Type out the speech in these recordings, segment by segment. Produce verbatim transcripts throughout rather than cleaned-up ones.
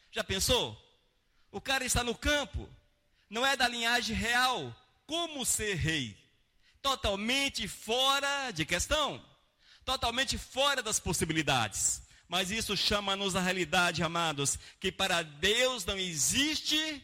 Já pensou? O cara está no campo, não é da linhagem real. Como ser rei? Totalmente fora de questão. Totalmente fora das possibilidades. Mas isso chama-nos a realidade, amados, que para Deus não existe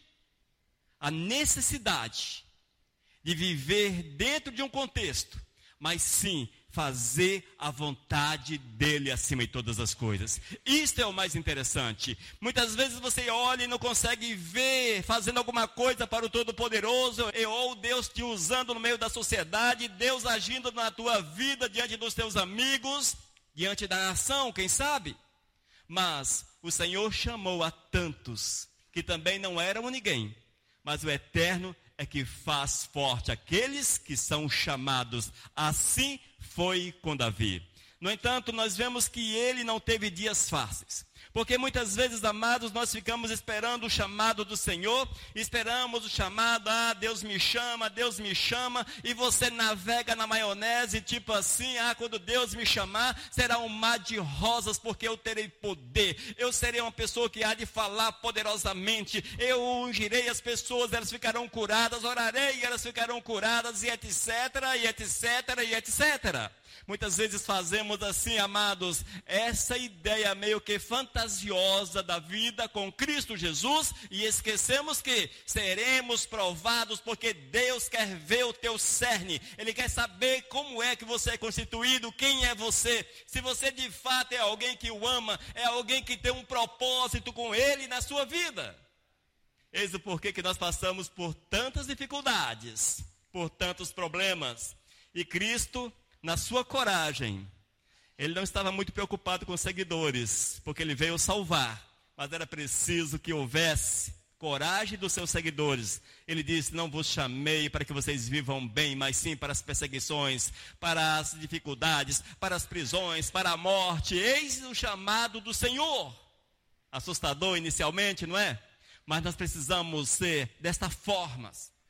a necessidade de viver dentro de um contexto, mas sim fazer a vontade dele acima de todas as coisas. Isto é o mais interessante. Muitas vezes você olha e não consegue ver fazendo alguma coisa para o Todo-Poderoso, ou Deus te usando no meio da sociedade, Deus agindo na tua vida, diante dos teus amigos, diante da nação, quem sabe? Mas o Senhor chamou a tantos que também não eram ninguém, mas o Eterno é que faz forte aqueles que são chamados. Assim foi com Davi. No entanto, nós vemos que ele não teve dias fáceis. Porque muitas vezes, amados, nós ficamos esperando o chamado do Senhor, esperamos o chamado, ah, Deus me chama, Deus me chama, e você navega na maionese, tipo assim, ah, quando Deus me chamar, será um mar de rosas, porque eu terei poder, eu serei uma pessoa que há de falar poderosamente, eu ungirei as pessoas, elas ficarão curadas, orarei e elas ficarão curadas, e etc, e etc, e etcétera. Muitas vezes fazemos assim, amados, essa ideia meio que fantasiosa da vida com Cristo Jesus, e esquecemos que seremos provados, porque Deus quer ver o teu cerne, Ele quer saber como é que você é constituído, quem é você, se você de fato é alguém que o ama, é alguém que tem um propósito com Ele na sua vida. Eis o porquê que nós passamos por tantas dificuldades, por tantos problemas, e Cristo, na sua coragem, ele não estava muito preocupado com seguidores, porque ele veio salvar, mas era preciso que houvesse coragem dos seus seguidores. Ele disse, não vos chamei para que vocês vivam bem, mas sim para as perseguições, para as dificuldades, para as prisões, para a morte. Eis o chamado do Senhor. Assustador inicialmente, não é? Mas nós precisamos ser desta forma.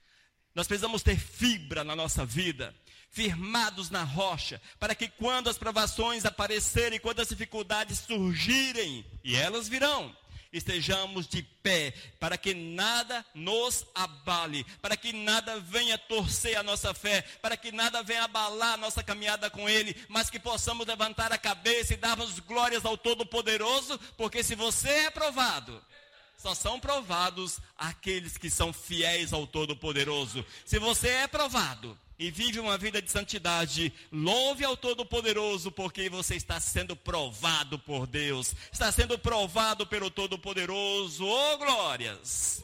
Nós precisamos ter fibra na nossa vida, firmados na rocha, para que quando as provações aparecerem, quando as dificuldades surgirem, e elas virão, estejamos de pé, para que nada nos abale, para que nada venha torcer a nossa fé, para que nada venha abalar a nossa caminhada com Ele, mas que possamos levantar a cabeça e darmos glórias ao Todo-Poderoso, porque se você é provado, só são provados aqueles que são fiéis ao Todo-Poderoso. Se você é provado e vive uma vida de santidade, louve ao Todo-Poderoso, porque você está sendo provado por Deus, está sendo provado pelo Todo-Poderoso. Oh, glórias!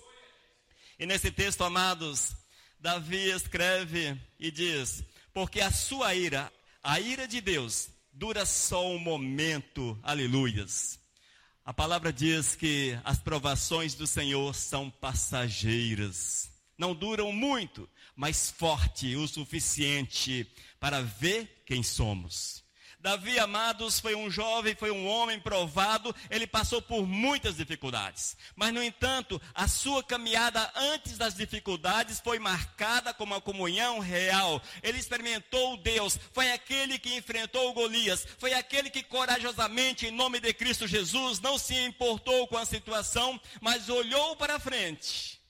E nesse texto, amados, Davi escreve e diz, porque a sua ira, a ira de Deus, dura só um momento, aleluias. A palavra diz que as provações do Senhor são passageiras, não duram muito, mas forte o suficiente para ver quem somos. Davi, amados, foi um jovem, foi um homem provado, ele passou por muitas dificuldades. Mas, no entanto, a sua caminhada antes das dificuldades foi marcada com uma comunhão real. Ele experimentou Deus, foi aquele que enfrentou Golias, foi aquele que corajosamente, em nome de Cristo Jesus, não se importou com a situação, mas olhou para frente.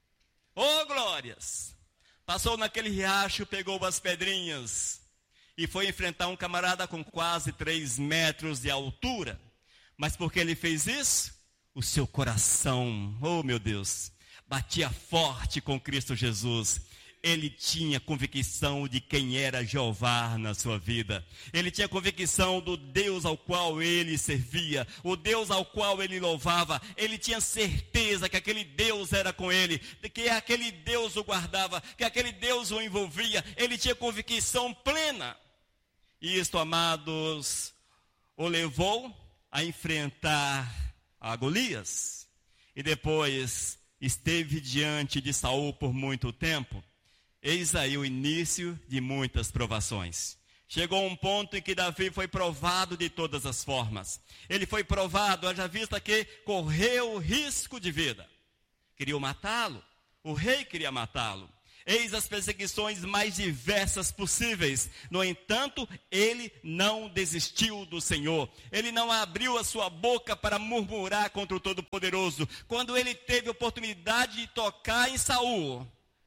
Oh, glórias! Passou naquele riacho, pegou as pedrinhas e foi enfrentar um camarada com quase três metros de altura. Mas por que ele fez isso? O seu coração, oh meu Deus, batia forte com Cristo Jesus. Ele tinha convicção de quem era Jeová na sua vida. Ele tinha convicção do Deus ao qual ele servia, o Deus ao qual ele louvava. Ele tinha certeza que aquele Deus era com ele, que aquele Deus o guardava, que aquele Deus o envolvia. Ele tinha convicção plena. E isto, amados, o levou a enfrentar a Golias. E depois esteve diante de Saul por muito tempo. Eis aí o início de muitas provações. Chegou um ponto em que Davi foi provado de todas as formas. Ele foi provado, haja vista que correu risco de vida. Queriam matá-lo, o rei queria matá-lo. Eis as perseguições mais diversas possíveis. No entanto, ele não desistiu do Senhor. Ele não abriu a sua boca para murmurar contra o Todo-Poderoso. Quando ele teve oportunidade de tocar em Saul,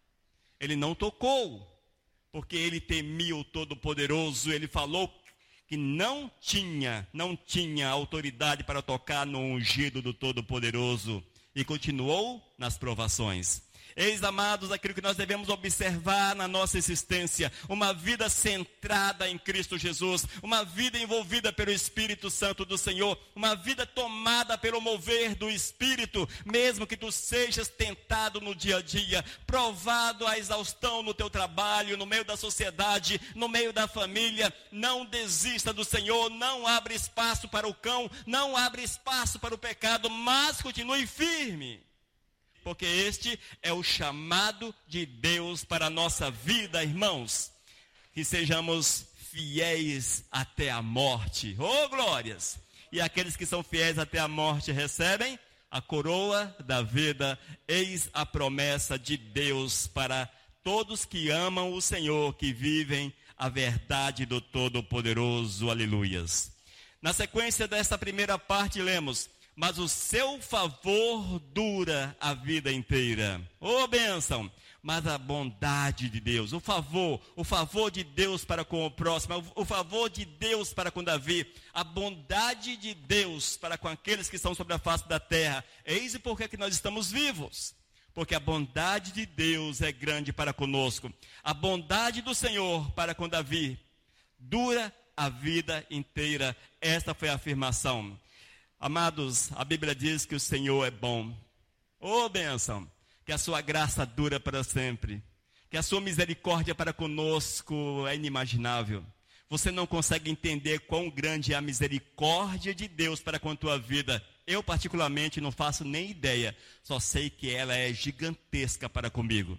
ele não tocou, porque ele temia o Todo-Poderoso. Ele falou que não tinha, não tinha autoridade para tocar no ungido do Todo-Poderoso. E continuou nas provações. Eis, amados, aquilo que nós devemos observar na nossa existência. Uma vida centrada em Cristo Jesus. Uma vida envolvida pelo Espírito Santo do Senhor. Uma vida tomada pelo mover do Espírito. Mesmo que tu sejas tentado no dia a dia. Provado à exaustão no teu trabalho, no meio da sociedade, no meio da família. Não desista do Senhor. Não abre espaço para o cão. Não abre espaço para o pecado. Mas continue firme. Porque este é o chamado de Deus para a nossa vida, irmãos. Que sejamos fiéis até a morte. Oh, glórias! E aqueles que são fiéis até a morte recebem a coroa da vida. Eis a promessa de Deus para todos que amam o Senhor, que vivem a verdade do Todo-Poderoso. Aleluias. Na sequência desta primeira parte, lemos: mas o seu favor dura a vida inteira. Ô, bênção! Mas a bondade de Deus, o favor, o favor de Deus para com o próximo, o favor de Deus para com Davi, a bondade de Deus para com aqueles que estão sobre a face da terra. Eis por que nós estamos vivos. Porque a bondade de Deus é grande para conosco. A bondade do Senhor para com Davi dura a vida inteira. Esta foi a afirmação. Amados, a Bíblia diz que o Senhor é bom. Ô, bênção, que a sua graça dura para sempre. Que a sua misericórdia para conosco é inimaginável. Você não consegue entender quão grande é a misericórdia de Deus para com a tua vida. Eu, particularmente, não faço nem ideia. Só sei que ela é gigantesca para comigo.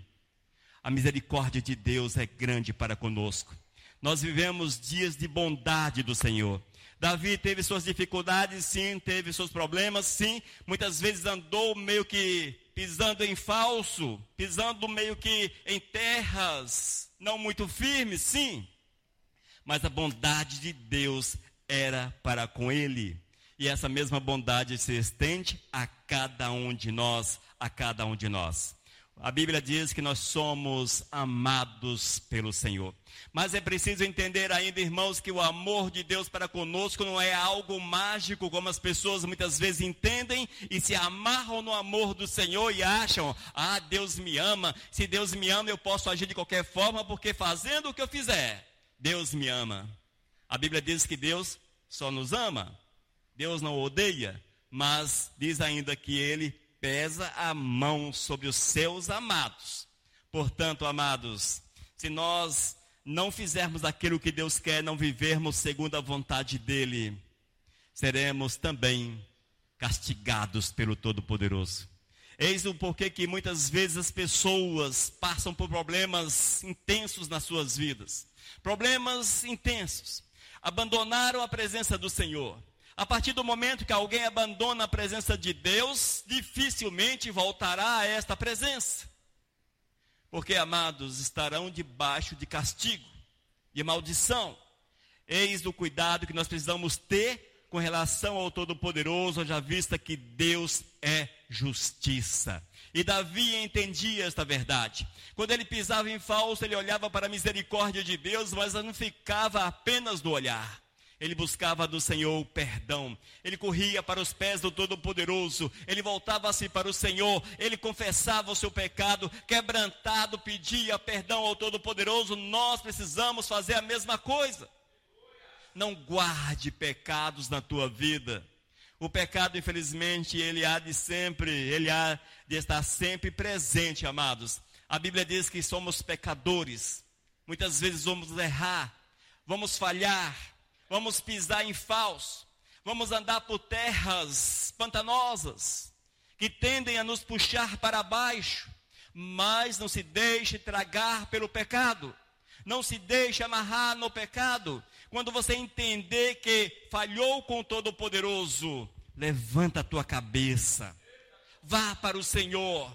A misericórdia de Deus é grande para conosco. Nós vivemos dias de bondade do Senhor. Davi teve suas dificuldades, sim, teve seus problemas, sim. Muitas vezes andou meio que pisando em falso, pisando meio que em terras não muito firmes, sim. Mas a bondade de Deus era para com ele. E essa mesma bondade se estende a cada um de nós, a cada um de nós. A Bíblia diz que nós somos amados pelo Senhor. Mas é preciso entender ainda, irmãos, que o amor de Deus para conosco não é algo mágico, como as pessoas muitas vezes entendem e se amarram no amor do Senhor e acham: ah, Deus me ama, se Deus me ama eu posso agir de qualquer forma, porque fazendo o que eu fizer, Deus me ama. A Bíblia diz que Deus só nos ama, Deus não odeia, mas diz ainda que Ele pesa a mão sobre os seus amados. Portanto, amados, se nós não fizermos aquilo que Deus quer, não vivermos segundo a vontade dEle, seremos também castigados pelo Todo-Poderoso. Eis o porquê que muitas vezes as pessoas passam por problemas intensos nas suas vidas. Problemas intensos. Abandonaram a presença do Senhor. A partir do momento que alguém abandona a presença de Deus, dificilmente voltará a esta presença. Porque, amados, estarão debaixo de castigo, de maldição. Eis o cuidado que nós precisamos ter com relação ao Todo-Poderoso, haja vista que Deus é justiça. E Davi entendia esta verdade. Quando ele pisava em falso, ele olhava para a misericórdia de Deus, mas não ficava apenas no olhar. Ele buscava do Senhor o perdão. Ele corria para os pés do Todo-Poderoso. Ele voltava-se para o Senhor. Ele confessava o seu pecado. Quebrantado, pedia perdão ao Todo-Poderoso. Nós precisamos fazer a mesma coisa. Não guarde pecados na tua vida. O pecado, infelizmente, ele há de sempre, ele há de estar sempre presente, amados. A Bíblia diz que somos pecadores. Muitas vezes vamos errar, vamos falhar. Vamos pisar em falso, vamos andar por terras pantanosas, que tendem a nos puxar para baixo, mas não se deixe tragar pelo pecado, não se deixe amarrar no pecado. Quando você entender que falhou com o Todo-Poderoso, levanta a tua cabeça, vá para o Senhor,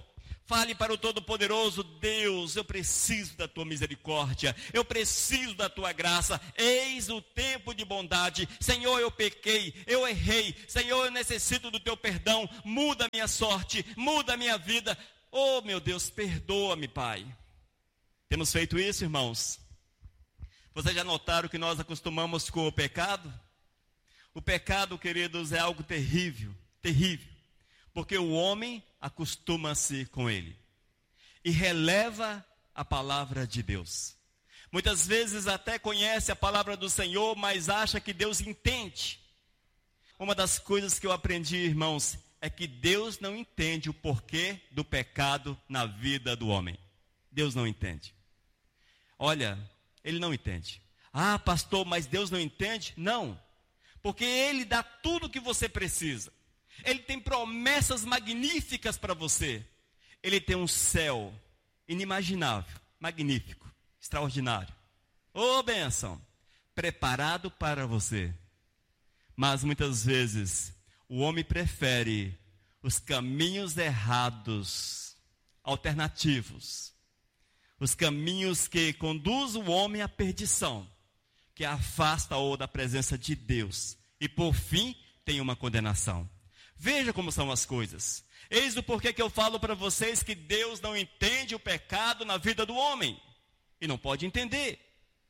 Fale para o Todo-Poderoso: Deus, eu preciso da tua misericórdia, eu preciso da tua graça, eis o tempo de bondade. Senhor, eu pequei, eu errei, Senhor, eu necessito do teu perdão, muda a minha sorte, muda a minha vida. Oh, meu Deus, perdoa-me, Pai. Temos feito isso, irmãos? Vocês já notaram que nós acostumamos com o pecado? O pecado, queridos, é algo terrível, terrível, porque o homem acostuma-se com ele e releva a palavra de Deus. Muitas vezes até conhece a palavra do Senhor, mas acha que Deus entende. Uma das coisas que eu aprendi, irmãos, é que Deus não entende o porquê do pecado na vida do homem. Deus não entende. Olha, Ele não entende. Ah, pastor, mas Deus não entende? Não, porque Ele dá tudo o que você precisa. Ele tem promessas magníficas para você. Ele tem um céu inimaginável, magnífico, extraordinário. Ô, bênção, preparado para você. Mas muitas vezes o homem prefere os caminhos errados, alternativos. Os caminhos que conduzem o homem à perdição, que afasta-o da presença de Deus. E por fim, tem uma condenação. Veja como são as coisas. Eis o porquê que eu falo para vocês que Deus não entende o pecado na vida do homem. E não pode entender.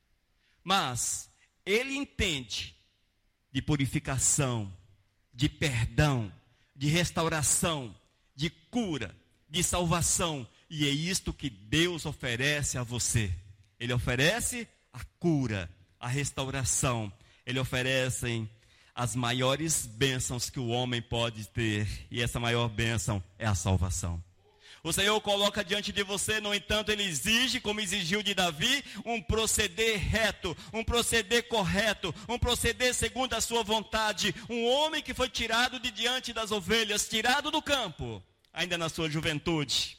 Mas Ele entende de purificação, de perdão, de restauração, de cura, de salvação. E é isto que Deus oferece a você. Ele oferece a cura, a restauração. Ele oferece as maiores bênçãos que o homem pode ter, e essa maior bênção é a salvação. O Senhor coloca diante de você, no entanto, Ele exige, como exigiu de Davi, um proceder reto, um proceder correto, um proceder segundo a sua vontade. Um homem que foi tirado de diante das ovelhas, tirado do campo, ainda na sua juventude,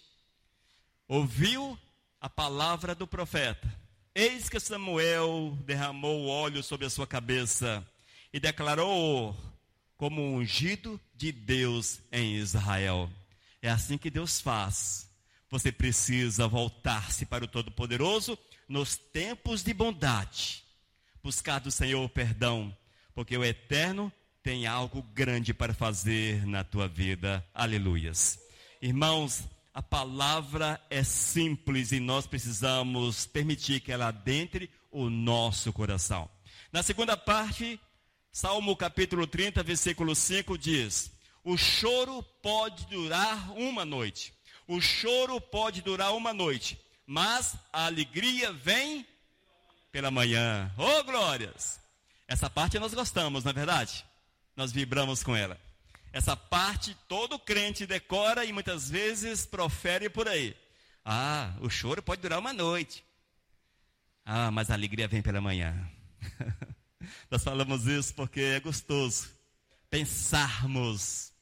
ouviu a palavra do profeta. Eis que Samuel derramou óleo sobre a sua cabeça e declarou como ungido de Deus em Israel. É assim que Deus faz. Você precisa voltar-se para o Todo-Poderoso nos tempos de bondade. Buscar do Senhor perdão, porque o Eterno tem algo grande para fazer na tua vida. Aleluias. Irmãos, a palavra é simples e nós precisamos permitir que ela adentre o nosso coração. Na segunda parte, Salmo capítulo trinta, versículo cinco diz: o choro pode durar uma noite. O choro pode durar uma noite, mas a alegria vem pela manhã. Oh, glórias! Essa parte nós gostamos, não é verdade? Nós vibramos com ela. Essa parte todo crente decora e muitas vezes profere por aí. Ah, o choro pode durar uma noite. Ah, mas a alegria vem pela manhã. Nós falamos isso porque é gostoso pensarmos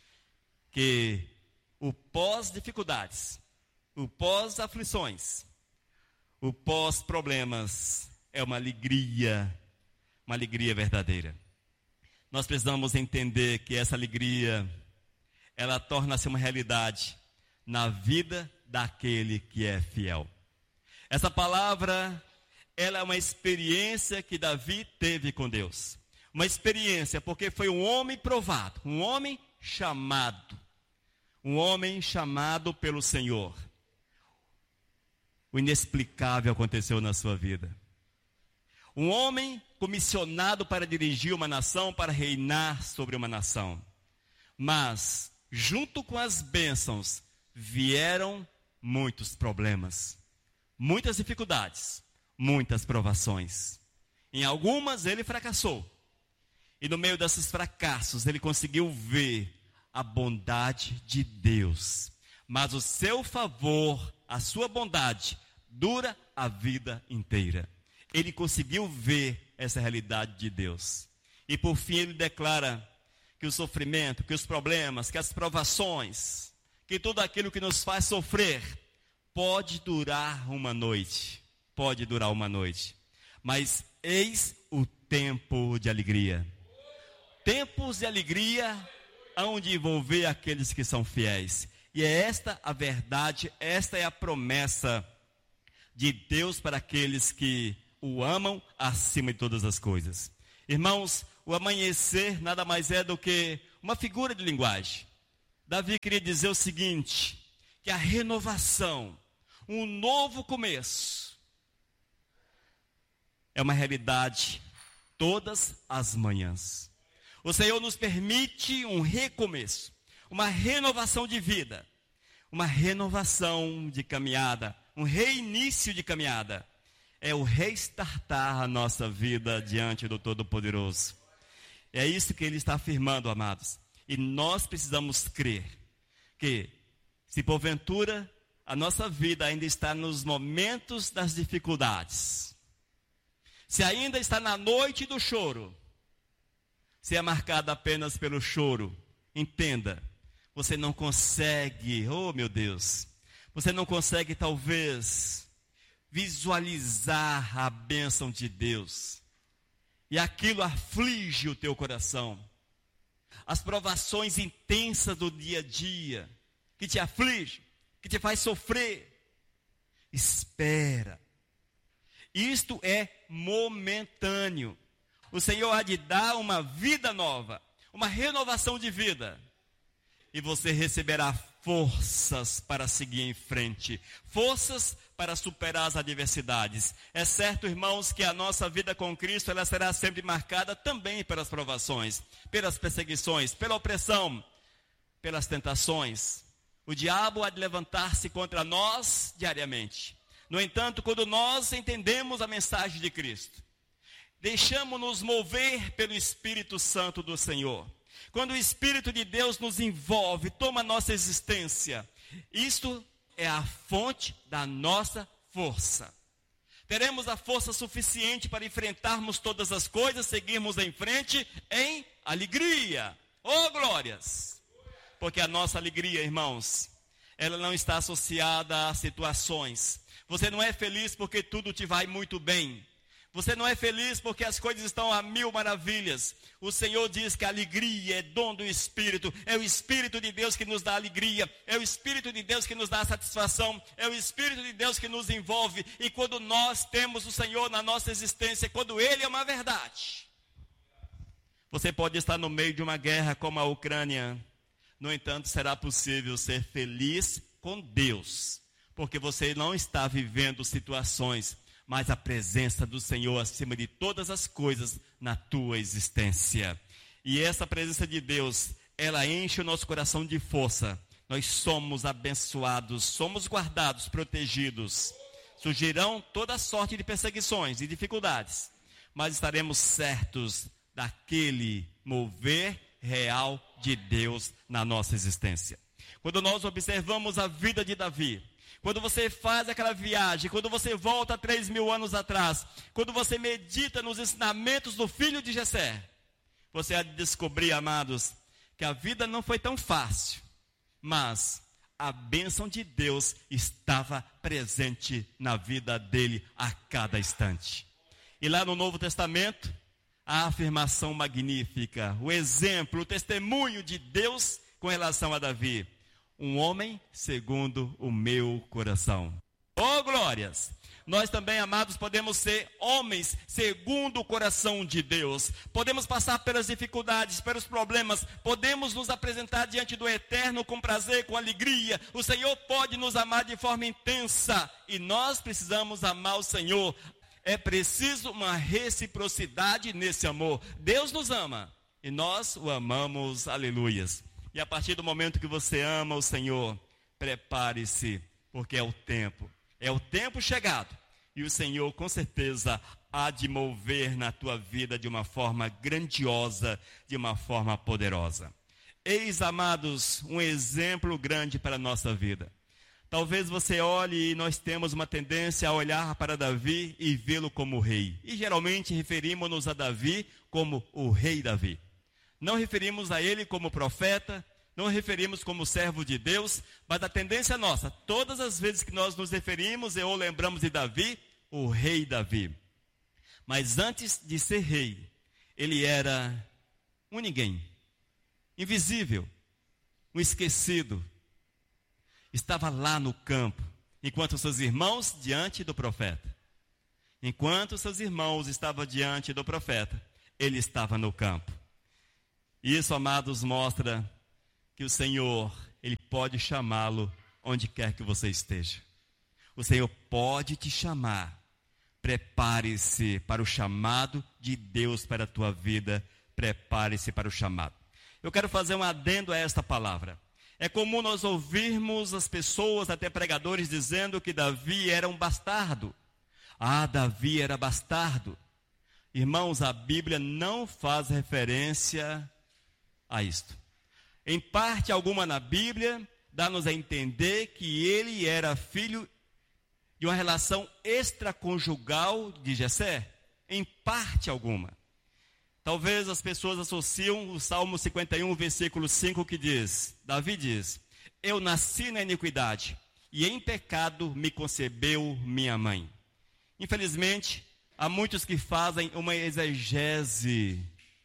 que o pós-dificuldades, o pós-aflições, o pós-problemas é uma alegria, uma alegria verdadeira. Nós precisamos entender que essa alegria, ela torna-se uma realidade na vida daquele que é fiel. Essa palavra, ela é uma experiência que Davi teve com Deus. Uma experiência porque foi um homem provado, um homem chamado. Um homem chamado pelo Senhor. O inexplicável aconteceu na sua vida. Um homem comissionado para dirigir uma nação, para reinar sobre uma nação. Mas, junto com as bênçãos, vieram muitos problemas, muitas dificuldades, muitas provações. Em algumas ele fracassou. E no meio desses fracassos ele conseguiu ver a bondade de Deus. Mas o seu favor, a sua bondade, dura a vida inteira. Ele conseguiu ver essa realidade de Deus. E por fim ele declara que o sofrimento, que os problemas, que as provações, que tudo aquilo que nos faz sofrer, pode durar uma noite. Pode durar uma noite. Mas eis o tempo de alegria. Tempos de alegria hão de envolver aqueles que são fiéis. E E é esta a verdade, esta é a promessa de Deus para aqueles que o amam acima de todas as coisas. Irmãos, o amanhecer nada mais é do que uma figura de linguagem. Davi queria dizer o seguinte, que a renovação, um novo começo, é uma realidade todas as manhãs. O Senhor nos permite um recomeço, uma renovação de vida, uma renovação de caminhada, um reinício de caminhada. É o restartar a nossa vida diante do Todo-Poderoso. É isso que ele está afirmando, amados. E nós precisamos crer que, se porventura a nossa vida ainda está nos momentos das dificuldades, se ainda está na noite do choro, se é marcada apenas pelo choro, entenda, você não consegue, oh meu Deus, você não consegue talvez visualizar a bênção de Deus, e aquilo aflige o teu coração. As provações intensas do dia a dia, que te aflige, que te faz sofrer, espera. Isto é momentâneo. O Senhor há de dar uma vida nova, uma renovação de vida. E você receberá forças para seguir em frente, forças para superar as adversidades. É certo, irmãos, que a nossa vida com Cristo, ela será sempre marcada também pelas provações, pelas perseguições, pela opressão, pelas tentações. O diabo há de levantar-se contra nós diariamente. No entanto, quando nós entendemos a mensagem de Cristo, deixamos-nos mover pelo Espírito Santo do Senhor. Quando o Espírito de Deus nos envolve, toma nossa existência, isto é a fonte da nossa força. Teremos a força suficiente para enfrentarmos todas as coisas, seguirmos em frente em alegria. Oh, glórias! Porque a nossa alegria, irmãos, ela não está associada a situações. Você não é feliz porque tudo te vai muito bem. Você não é feliz porque as coisas estão a mil maravilhas. O Senhor diz que a alegria é dom do Espírito. É o Espírito de Deus que nos dá alegria. É o Espírito de Deus que nos dá satisfação. É o Espírito de Deus que nos envolve. E quando nós temos o Senhor na nossa existência, quando Ele é uma verdade. Você pode estar no meio de uma guerra como a Ucrânia. No entanto, será possível ser feliz com Deus. Porque você não está vivendo situações, mas a presença do Senhor acima de todas as coisas na tua existência. E essa presença de Deus, ela enche o nosso coração de força. Nós somos abençoados, somos guardados, protegidos. Surgirão toda sorte de perseguições e dificuldades, mas estaremos certos daquele mover real de Deus na nossa existência. Quando nós observamos a vida de Davi, quando você faz aquela viagem, quando você volta três mil anos atrás, quando você medita nos ensinamentos do filho de Jessé, você há de descobrir, amados, que a vida não foi tão fácil, mas a bênção de Deus estava presente na vida dele a cada instante. E lá no Novo Testamento, a afirmação magnífica, o exemplo, o testemunho de Deus com relação a Davi. Um homem segundo o meu coração. Oh, glórias! Nós também, amados, podemos ser homens segundo o coração de Deus. Podemos passar pelas dificuldades, pelos problemas. Podemos nos apresentar diante do Eterno com prazer, com alegria. O Senhor pode nos amar de forma intensa. E nós precisamos amar o Senhor. É preciso uma reciprocidade nesse amor. Deus nos ama e nós o amamos. Aleluias. E a partir do momento que você ama o Senhor, prepare-se, porque é o tempo. É o tempo chegado. E o Senhor, com certeza, há de mover na tua vida de uma forma grandiosa, de uma forma poderosa. Eis, amados, um exemplo grande para a nossa vida. Talvez você olhe e nós temos uma tendência a olhar para Davi e vê-lo como rei. E geralmente referimos-nos a Davi como o rei Davi. Não referimos a ele como profeta, não referimos como servo de Deus, mas a tendência nossa, todas as vezes que nós nos referimos ou lembramos de Davi, o rei Davi. Mas antes de ser rei, ele era um ninguém, invisível, um esquecido, estava lá no campo, enquanto seus irmãos diante do profeta. Enquanto seus irmãos estavam diante do profeta, ele estava no campo. Isso, amados, mostra que o Senhor, ele pode chamá-lo onde quer que você esteja. O Senhor pode te chamar. Prepare-se para o chamado de Deus para a tua vida. Prepare-se para o chamado. Eu quero fazer um adendo a esta palavra. É comum nós ouvirmos as pessoas, até pregadores, dizendo que Davi era um bastardo. Ah, Davi era bastardo. Irmãos, a Bíblia não faz referência a isto. Em parte alguma na Bíblia, dá-nos a entender que ele era filho de uma relação extraconjugal de Jessé. Em parte alguma. Talvez as pessoas associam o Salmo cinquenta e um, versículo cinco, que diz, Davi diz, eu nasci na iniquidade, e em pecado me concebeu minha mãe. Infelizmente, há muitos que fazem uma exegese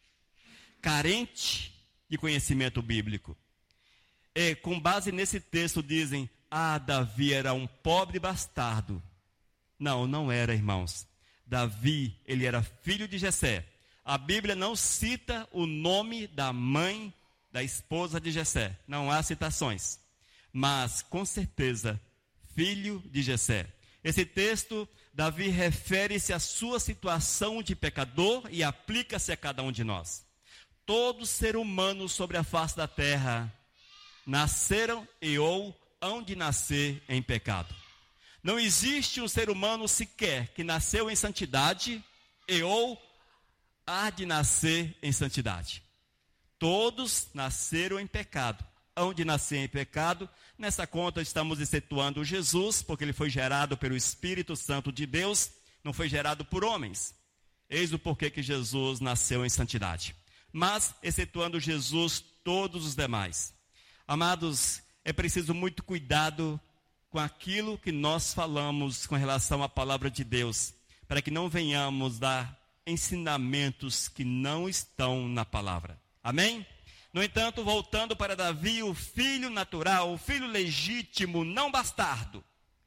carente de conhecimento bíblico. E com base nesse texto dizem, ah, Davi era um pobre bastardo. Não, não era, irmãos. Davi, ele era filho de Jessé. A Bíblia não cita o nome da mãe, da esposa de Jessé. Não há citações. Mas, com certeza, filho de Jessé. Esse texto, Davi refere-se à sua situação de pecador e aplica-se a cada um de nós. Todo ser humano sobre a face da terra nasceram e ou hão de nascer em pecado. Não existe um ser humano sequer que nasceu em santidade e ou há de nascer em santidade. Todos nasceram em pecado. Hão de nascer em pecado. Nessa conta estamos excetuando Jesus, porque ele foi gerado pelo Espírito Santo de Deus, não foi gerado por homens. Eis o porquê que Jesus nasceu em santidade. Mas, excetuando Jesus, todos os demais. Amados, é preciso muito cuidado com aquilo que nós falamos com relação à palavra de Deus, para que não venhamos dar ensinamentos que não estão na palavra. Amém? No entanto, voltando para Davi, o filho natural, o filho legítimo, não bastardo,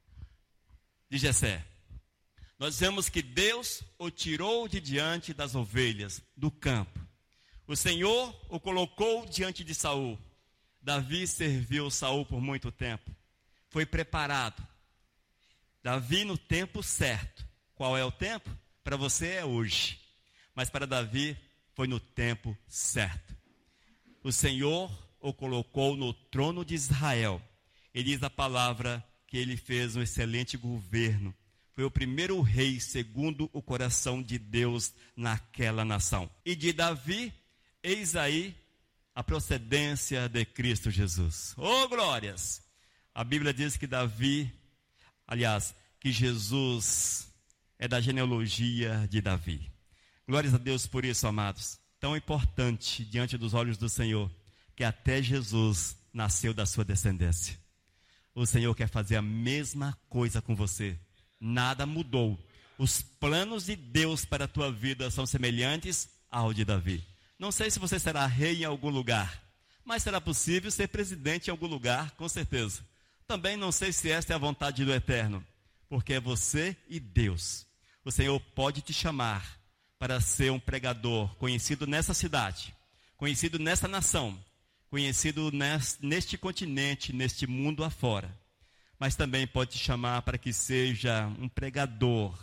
de Jessé. Nós vemos que Deus o tirou de diante das ovelhas, do campo. O Senhor o colocou diante de Saul. Davi serviu Saul por muito tempo. Foi preparado. Davi no tempo certo. Qual é o tempo? Para você é hoje. Mas para Davi foi no tempo certo. O Senhor o colocou no trono de Israel. E diz a palavra que ele fez um excelente governo. Foi o primeiro rei segundo o coração de Deus naquela nação. E de Davi, eis aí a procedência de Cristo Jesus. Oh, glórias! A Bíblia diz que Davi, aliás, que Jesus é da genealogia de Davi. Glórias a Deus por isso, amados. Tão importante diante dos olhos do Senhor, que até Jesus nasceu da sua descendência. O Senhor quer fazer a mesma coisa com você. Nada mudou. Os planos de Deus para a tua vida são semelhantes ao de Davi. Não sei se você será rei em algum lugar, mas será possível ser presidente em algum lugar, com certeza. Também não sei se esta é a vontade do Eterno, porque é você e Deus. O Senhor pode te chamar para ser um pregador conhecido nessa cidade, conhecido nessa nação, conhecido neste continente, neste mundo afora. Mas também pode te chamar para que seja um pregador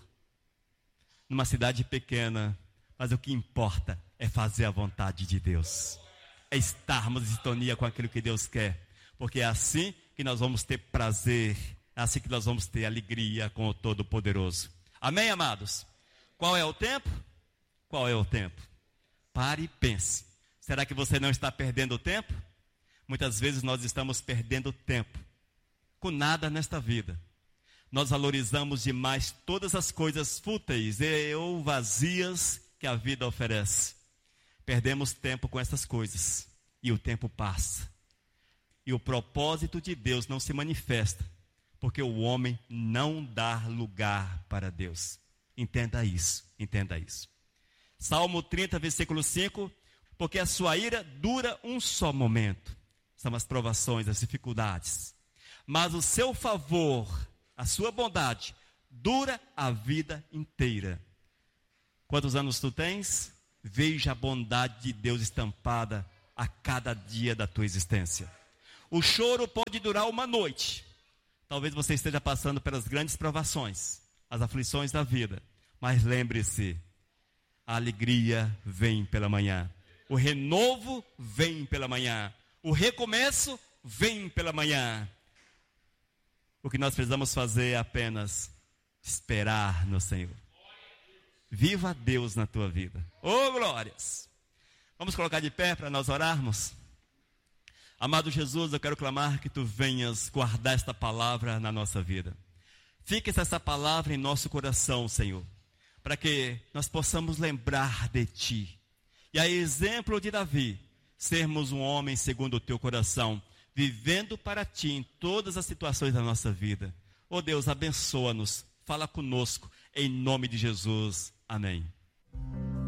numa cidade pequena. Mas o que importa é fazer a vontade de Deus. É estarmos em sintonia com aquilo que Deus quer. Porque é assim que nós vamos ter prazer, é assim que nós vamos ter alegria com o Todo-Poderoso. Amém, amados? Qual é o tempo? Qual é o tempo? Pare e pense. Será que você não está perdendo tempo? Muitas vezes nós estamos perdendo tempo com nada nesta vida. Nós valorizamos demais todas as coisas fúteis e ou vazias que a vida oferece. Perdemos tempo com essas coisas e o tempo passa. E o propósito de Deus não se manifesta, porque o homem não dá lugar para Deus. Entenda isso, entenda isso. Salmo trinta, versículo cinco, porque a sua ira dura um só momento. São as provações, as dificuldades. mas o seu favor, a sua bondade, dura a vida inteira. Quantos anos tu tens? Veja a bondade de Deus estampada a cada dia da tua existência. O choro pode durar uma noite. Talvez você esteja passando pelas grandes provações, as aflições da vida. Mas lembre-se, a alegria vem pela manhã. O renovo vem pela manhã. O recomeço vem pela manhã. O que nós precisamos fazer é apenas esperar no Senhor. Viva Deus na tua vida. Oh, glórias! Vamos colocar de pé para nós orarmos? Amado Jesus, eu quero clamar que tu venhas guardar esta palavra na nossa vida. Fique essa palavra em nosso coração, Senhor, para que nós possamos lembrar de ti. E a exemplo de Davi, sermos um homem segundo o teu coração, vivendo para ti em todas as situações da nossa vida. Oh Deus, abençoa-nos, fala conosco, em nome de Jesus. Amém.